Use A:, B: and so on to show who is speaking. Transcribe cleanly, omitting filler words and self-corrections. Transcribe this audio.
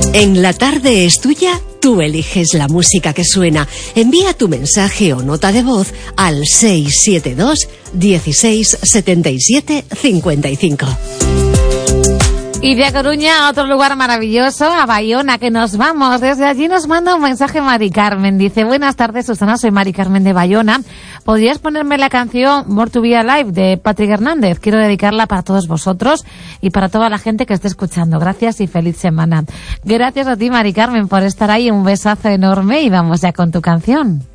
A: En La Tarde es Tuya, tú eliges la música que suena. Envía tu mensaje o nota de voz al 672 16 77 55.
B: Y de A Coruña a otro lugar maravilloso, a Bayona, que nos vamos. Desde allí nos manda un mensaje Mari Carmen. Dice: buenas tardes, Susana, soy Mari Carmen de Bayona. ¿Podrías ponerme la canción More to Be Alive de Patrick Hernández? Quiero dedicarla para todos vosotros y para toda la gente que esté escuchando. Gracias y feliz semana. Gracias a ti, Mari Carmen, por estar ahí. Un besazo enorme y vamos ya con tu canción.